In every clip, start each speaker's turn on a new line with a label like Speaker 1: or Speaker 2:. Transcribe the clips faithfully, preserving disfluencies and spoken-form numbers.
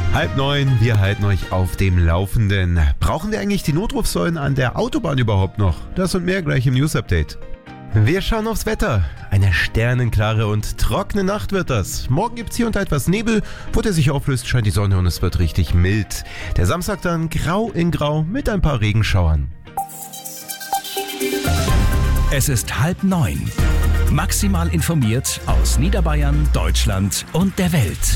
Speaker 1: Halb neun, wir halten euch auf dem Laufenden. Brauchen wir eigentlich die Notrufsäulen an der Autobahn überhaupt noch? Das und mehr gleich im News-Update. Wir schauen aufs Wetter. Eine sternenklare und trockene Nacht wird das. Morgen gibt es hier und da etwas Nebel. Wo der sich auflöst, scheint die Sonne und es wird richtig mild. Der Samstag dann grau in grau mit ein paar Regenschauern.
Speaker 2: Es ist halb neun. Maximal informiert aus Niederbayern, Deutschland und der Welt.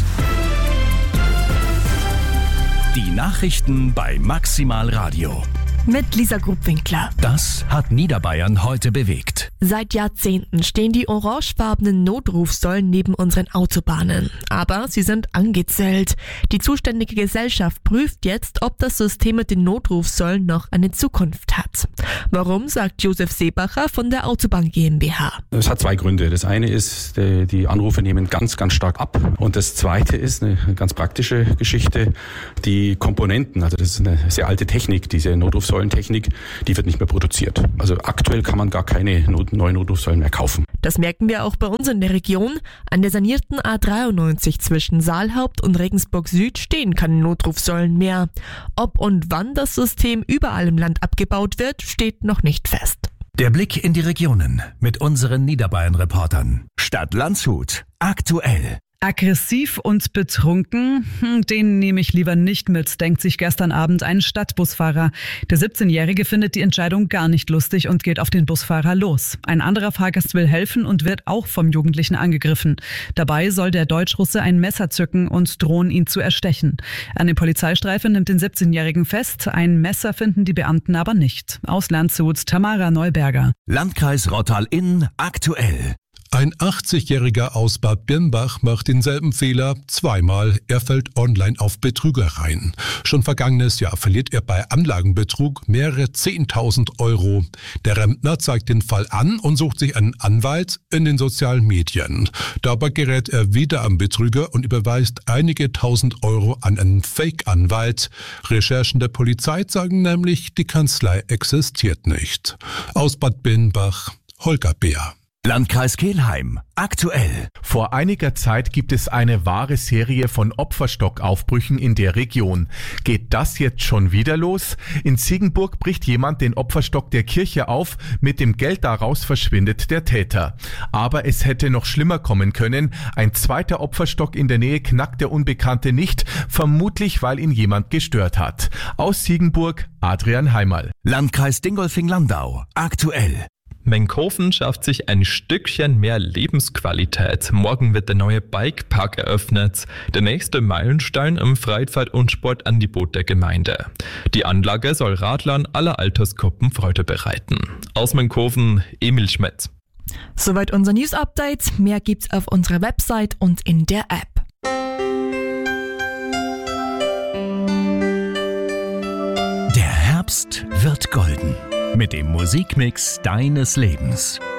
Speaker 2: Die Nachrichten bei Maximal Radio.
Speaker 3: Mit Lisa Grubwinkler.
Speaker 2: Das hat Niederbayern heute bewegt.
Speaker 3: Seit Jahrzehnten stehen die orangefarbenen Notrufsäulen neben unseren Autobahnen. Aber sie sind angezählt. Die zuständige Gesellschaft prüft jetzt, ob das System mit den Notrufsäulen noch eine Zukunft hat. Warum, sagt Josef Seebacher von der Autobahn GmbH.
Speaker 4: Es hat zwei Gründe. Das eine ist, die Anrufe nehmen ganz, ganz stark ab. Und das zweite ist eine ganz praktische Geschichte. Die Komponenten, also das ist eine sehr alte Technik, diese Notrufsäulen. Notrufsäulentechnik, die wird nicht mehr produziert. Also aktuell kann man gar keine Not- neuen Notrufsäulen mehr kaufen.
Speaker 3: Das merken wir auch bei uns in der Region. An der sanierten A dreiundneunzig zwischen Saalhaupt und Regensburg Süd stehen keine Notrufsäulen mehr. Ob und wann das System überall im Land abgebaut wird, steht noch nicht fest.
Speaker 2: Der Blick in die Regionen mit unseren Niederbayern-Reportern. Stadt Landshut. Aktuell.
Speaker 5: Aggressiv und betrunken? Den nehme ich lieber nicht mit, denkt sich gestern Abend ein Stadtbusfahrer. Der siebzehnjährige findet die Entscheidung gar nicht lustig und geht auf den Busfahrer los. Ein anderer Fahrgast will helfen und wird auch vom Jugendlichen angegriffen. Dabei soll der Deutschrusse ein Messer zücken und drohen, ihn zu erstechen. Eine Polizeistreife nimmt den siebzehnjährigen fest. Ein Messer finden die Beamten aber nicht. Aus Landshut, Tamara Neuberger.
Speaker 2: Landkreis Rottal-Inn aktuell.
Speaker 6: Ein achtzigjähriger aus Bad Birnbach macht denselben Fehler zweimal. Er fällt online auf Betrügereien. Schon vergangenes Jahr verliert er bei Anlagenbetrug mehrere zehntausend Euro. Der Rentner zeigt den Fall an und sucht sich einen Anwalt in den sozialen Medien. Dabei gerät er wieder am Betrüger und überweist einige tausend Euro an einen Fake-Anwalt. Recherchen der Polizei sagen nämlich, die Kanzlei existiert nicht. Aus Bad Birnbach, Holger Beer.
Speaker 2: Landkreis Kelheim. Aktuell.
Speaker 7: Vor einiger Zeit gibt es eine wahre Serie von Opferstockaufbrüchen in der Region. Geht das jetzt schon wieder los? In Ziegenburg bricht jemand den Opferstock der Kirche auf, mit dem Geld daraus verschwindet der Täter. Aber es hätte noch schlimmer kommen können. Ein zweiter Opferstock in der Nähe knackt der Unbekannte nicht, vermutlich weil ihn jemand gestört hat. Aus Ziegenburg, Adrian Heimerl.
Speaker 2: Landkreis Dingolfing-Landau. Aktuell.
Speaker 8: Menkhofen schafft sich ein Stückchen mehr Lebensqualität. Morgen wird der neue Bikepark eröffnet. Der nächste Meilenstein im Freizeit- und Sportangebot der Gemeinde. Die Anlage soll Radlern aller Altersgruppen Freude bereiten. Aus Menkhofen, Emil Schmidt.
Speaker 3: Soweit unser News-Update. Mehr gibt's auf unserer Website und in der App.
Speaker 2: Der Herbst wird golden. Mit dem Musikmix deines Lebens.